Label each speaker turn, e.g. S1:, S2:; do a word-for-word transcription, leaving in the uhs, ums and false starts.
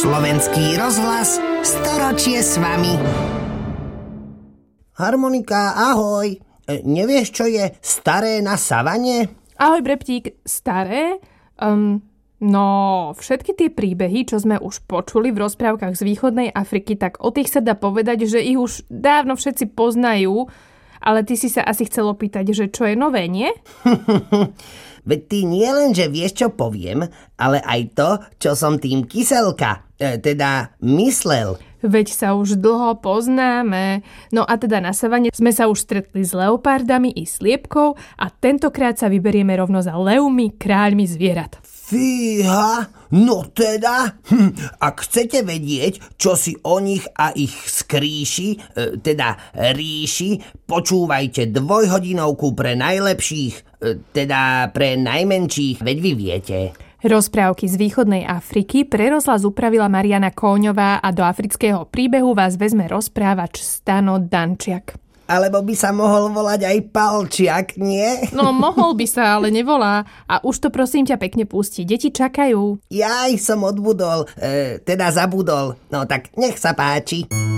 S1: Slovenský rozhlas, storočie s vami. Harmonika, ahoj. E, nevieš, čo je staré na savane?
S2: Ahoj, Breptík. Staré? Um, no, všetky tie príbehy, čo sme už počuli v rozprávkach z východnej Afriky, tak o tých sa dá povedať, že ich už dávno všetci poznajú, ale ty si sa asi chcel opýtať, že čo je nové, nie?
S1: Veď ty nie len, že vieš, čo poviem, ale aj to, čo som tým kyselka, e, teda myslel.
S2: Veď sa už dlho poznáme. No a teda na savane sme sa už stretli s leopardami i sliepkou a tentokrát sa vyberieme rovno za levmi, kráľmi zvierat.
S1: Fíha, no teda, hm, ak chcete vedieť, čo si o nich a ich skríši, e, teda ríši, počúvajte dvojhodinovku pre najlepších, e, teda pre najmenších, veď vy viete.
S2: Rozprávky z východnej Afriky pre rozhlas upravila Mariana Kóňová a do afrického príbehu vás vezme rozprávač Stano Dančiak.
S1: Alebo by sa mohol volať aj Palčiak, nie?
S2: No, mohol by sa, ale nevolá. A už to prosím ťa pekne pustí. Deti čakajú.
S1: Jaj, som odbudol, e, teda zabudol. No tak nech sa páči.